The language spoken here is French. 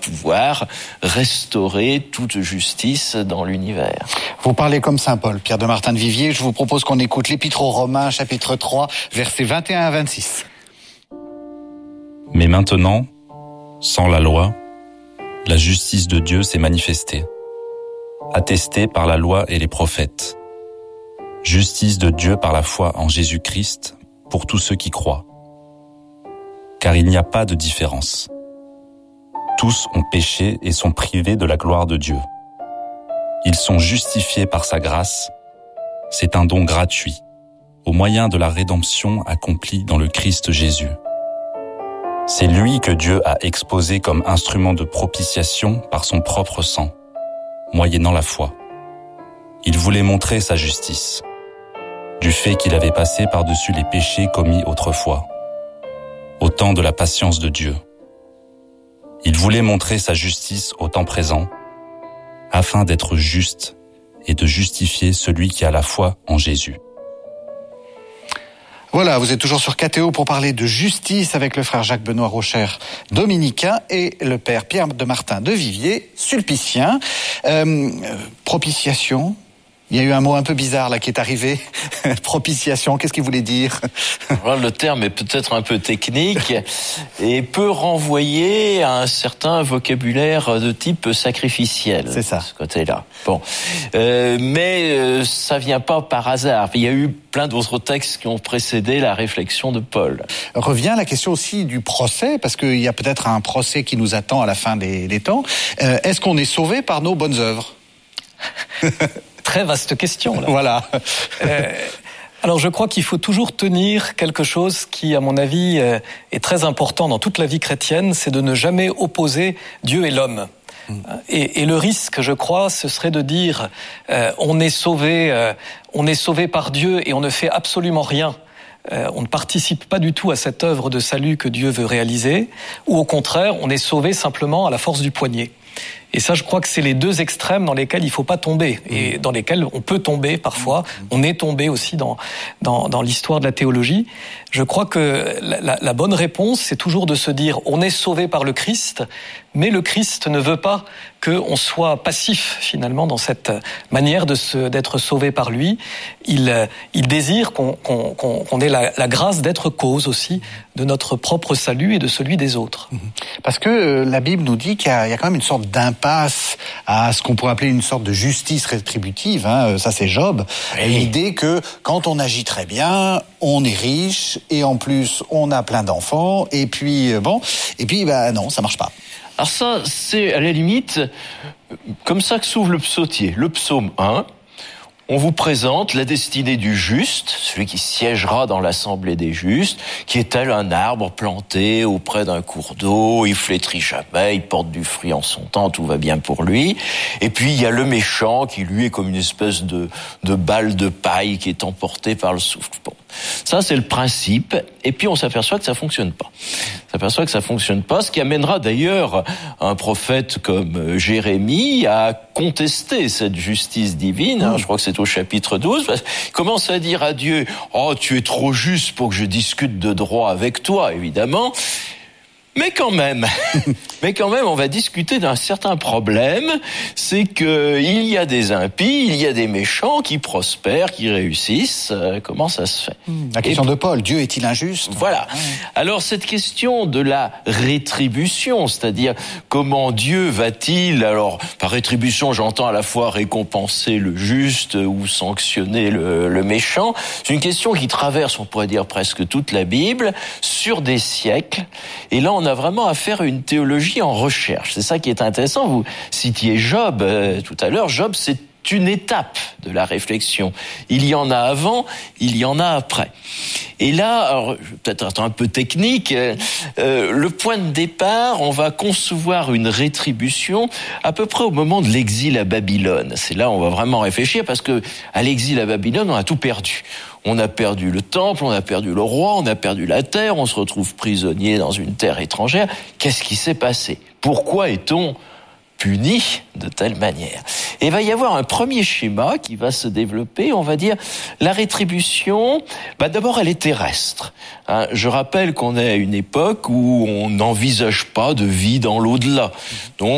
pouvoir restaurer toute justice dans l'univers. Vous parlez comme saint Paul, Pierre de Martin de Viviers. Je vous propose qu'on écoute l'Épître aux Romains, chapitre 3, versets 21 à 26. Mais maintenant, sans la loi, la justice de Dieu s'est manifestée, attestée par la loi et les prophètes. Justice de Dieu par la foi en Jésus-Christ pour tous ceux qui croient. Car il n'y a pas de différence. Tous ont péché et sont privés de la gloire de Dieu. Ils sont justifiés par sa grâce. C'est un don gratuit, au moyen de la rédemption accomplie dans le Christ Jésus. C'est lui que Dieu a exposé comme instrument de propitiation par son propre sang, moyennant la foi. Il voulait montrer sa justice, du fait qu'il avait passé par-dessus les péchés commis autrefois, au temps de la patience de Dieu. Il voulait montrer sa justice au temps présent, afin d'être juste et de justifier celui qui a la foi en Jésus. Voilà, vous êtes toujours sur KTO pour parler de justice avec le frère Jacques-Benoît Rocher, dominicain, et le père Pierre de Martin de Viviers, sulpicien. Propitiation, il y a eu un mot un peu bizarre là qui est arrivé. Propitiation, qu'est-ce qu'il voulait dire? Alors, le terme est peut-être un peu technique et peut renvoyer à un certain vocabulaire de type sacrificiel. C'est ça. De ce côté-là. Bon, mais ça vient pas par hasard. Il y a eu plein d'autres textes qui ont précédé la réflexion de Paul. Revient la question aussi du procès, parce qu'il y a peut-être un procès qui nous attend à la fin des temps. Est-ce qu'on est sauvé par nos bonnes œuvres? Très vaste question, là. Voilà. Alors je crois qu'il faut toujours tenir quelque chose qui, à mon avis, est très important dans toute la vie chrétienne, c'est de ne jamais opposer Dieu et l'homme. Et le risque, je crois, ce serait de dire on est sauvé par Dieu et on ne fait absolument rien. On ne participe pas du tout à cette œuvre de salut que Dieu veut réaliser, ou au contraire, on est sauvé simplement à la force du poignet. Et ça, je crois que c'est les deux extrêmes dans lesquels il faut pas tomber, et dans lesquels on peut tomber parfois. On est tombé aussi dans l'histoire de la théologie. Je crois que la bonne réponse, c'est toujours de se dire, on est sauvé par le Christ, mais le Christ ne veut pas qu'on soit passif finalement dans cette manière d'être sauvé par lui. Il désire qu'on ait la grâce d'être cause aussi de notre propre salut et de celui des autres. Parce que la Bible nous dit qu'il y a quand même une sorte d'impasse à ce qu'on pourrait appeler une sorte de justice rétributive. Ça, c'est Job. Oui. L'idée que quand on agit très bien, on est riche et en plus on a plein d'enfants et puis non, ça marche pas. Alors ça, c'est à la limite comme ça que s'ouvre le psautier. Le psaume 1, on vous présente la destinée du juste, celui qui siégera dans l'assemblée des justes, qui est tel un arbre planté auprès d'un cours d'eau, il flétrit jamais, il porte du fruit en son temps, tout va bien pour lui. Et puis il y a le méchant qui lui est comme une espèce de balle de paille qui est emportée par le souffle. Bon. Ça, c'est le principe. Et puis, on s'aperçoit que ça fonctionne pas. Ce qui amènera d'ailleurs un prophète comme Jérémie à contester cette justice divine. Je crois que c'est au chapitre 12. Il commence à dire à Dieu, « Oh, tu es trop juste pour que je discute de droit avec toi, évidemment. » Mais quand même, on va discuter d'un certain problème, c'est que il y a des impies, il y a des méchants qui prospèrent, qui réussissent. Comment ça se fait? La question de Paul, Dieu est-il injuste? Voilà. Alors cette question de la rétribution, c'est-à-dire comment Dieu va-t-il, alors par rétribution j'entends à la fois récompenser le juste ou sanctionner le méchant, c'est une question qui traverse, on pourrait dire presque toute la Bible, sur des siècles, et là on a vraiment à faire une théologie en recherche. C'est ça qui est intéressant. Vous citiez Job tout à l'heure. Job, c'est une étape de la réflexion. Il y en a avant, il y en a après. Et là, alors, je vais peut-être être un peu technique, le point de départ, on va concevoir une rétribution à peu près au moment de l'exil à Babylone. C'est là où on va vraiment réfléchir, parce que à l'exil à Babylone, on a tout perdu. On a perdu le temple, on a perdu le roi, on a perdu la terre, on se retrouve prisonnier dans une terre étrangère. Qu'est-ce qui s'est passé? Pourquoi est-on puni de telle manière. Et il va y avoir un premier schéma qui va se développer, on va dire, la rétribution, d'abord elle est terrestre. Je rappelle qu'on est à une époque où on n'envisage pas de vie dans l'au-delà. Donc